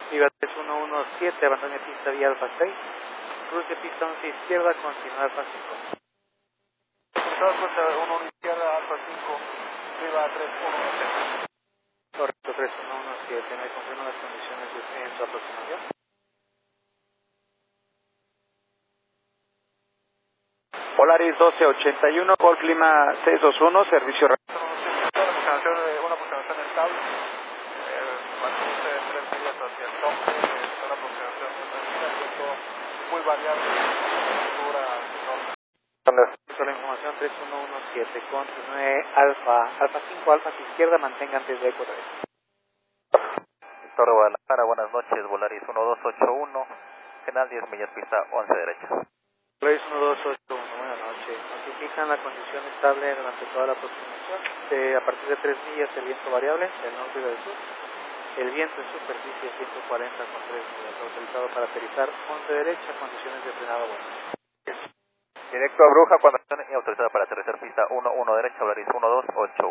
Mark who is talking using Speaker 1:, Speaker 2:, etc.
Speaker 1: Viva 3117, abandone pista vía Alfa 6, cruce pista 11 izquierda, continúa Alfa 5.
Speaker 2: Control, cruce 11 izquierda, Alfa 5, Viva 3117.
Speaker 1: Correcto, 3117, me confirman las condiciones en su aproximación.
Speaker 3: Polaris 1281, Golf Lima 621, servicio rápido.
Speaker 2: Una aproximación estable, mantiene 3 millas hacia el tope, una aproximación muy variable, altura,
Speaker 1: La información 3117, continúe Alfa 5, Alfa izquierda, mantenga antes de Eco 3.
Speaker 4: Torre Guadalajara, buenas noches, Volaris 1281, final 10 millas, pista 11 derecha.
Speaker 1: Volaris 1281, buenas noches. Notifican la condición estable durante toda la aproximación. A partir de 3 millas el viento variable, del norte y del sur. El viento en superficie 140 con 3 millas, autorizado para aterrizar 11 derecha, condiciones de frenado buenas.
Speaker 4: Directo a Bruja, cuando y autorizada para aterrizar pista 11 derecha, Volaris 1281.